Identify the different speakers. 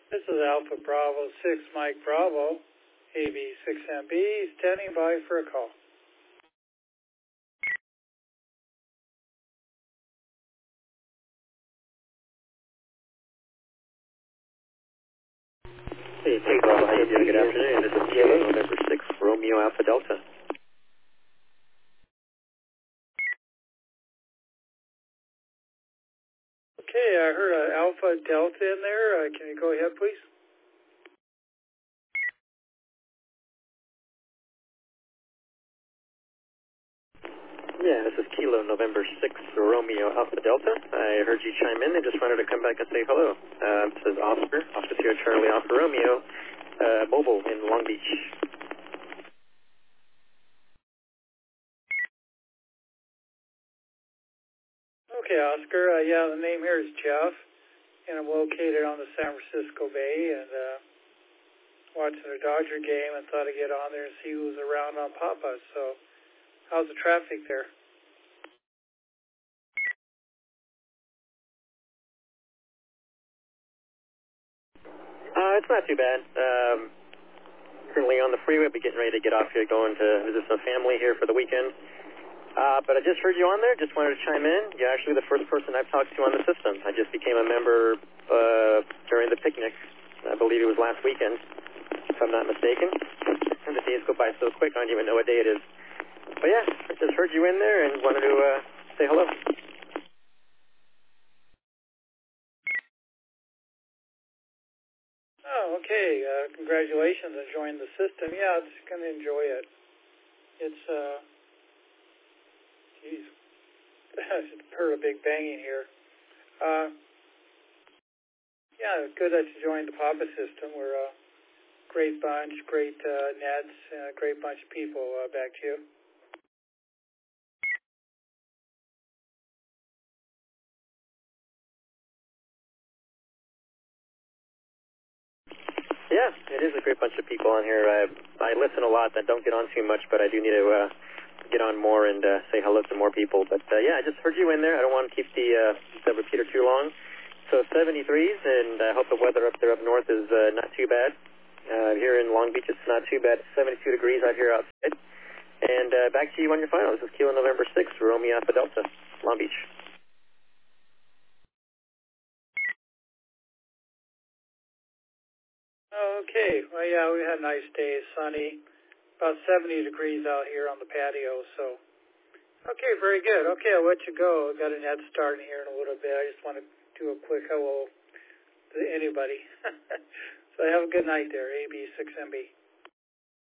Speaker 1: This is Alpha Bravo 6 Mike Bravo, AB6MB, standing by for a call.
Speaker 2: Hey, Bravo, how you doing? Good afternoon. This is Kilo, November 6, Romeo Alpha Delta.
Speaker 1: Okay, I heard Alpha Delta in there. Can you go ahead, please?
Speaker 2: Yeah, this is Kilo, November 6, Romeo Alpha Delta. I heard you chime in and just wanted to come back and say hello. This is Oscar, Officer Charlie Alpha Romeo, mobile in Long Beach.
Speaker 1: Okay, Oscar. Yeah, the name here is Jeff, and I'm located on the San Francisco Bay, and watching the Dodger game and thought I'd get on there and see who was around on Papa. So, how's the traffic there?
Speaker 2: It's not too bad. Currently on the freeway, but getting ready to get off here, going to visit some family here for the weekend. But I just heard you on there, just wanted to chime in. You're actually the first person I've talked to on the system. I just became a member during the picnic. I believe it was last weekend, if I'm not mistaken. And the days go by so quick, I don't even know what day it is. But yeah, I just heard you in there and wanted to say hello.
Speaker 1: Oh, okay. Congratulations on joining the system. Yeah, I'm just going to enjoy it. It's, geez, I just heard a big banging here. Yeah, it's good that you joined the Papa system. We're a great bunch, great nets, and a great bunch of people. Back to you.
Speaker 2: Yeah, it is a great bunch of people on here. I listen a lot. I don't get on too much, but I do need to get on more and say hello to more people. But yeah, I just heard you in there. I don't want to keep the repeater too long. So 73s, and I hope the weather up there up north is not too bad. Here in Long Beach, it's not too bad. 72 degrees out here outside. And back to you on your final. This is Kilo November 6, Romeo Alpha Delta, Long Beach.
Speaker 1: Okay. Well, yeah, we had a nice day, sunny, about 70 degrees out here on the patio. So, okay, very good. Okay, I'll let you go. I've got a net starting here in a little bit. I just want to do a quick hello to anybody. So have a good night there, AB6MB.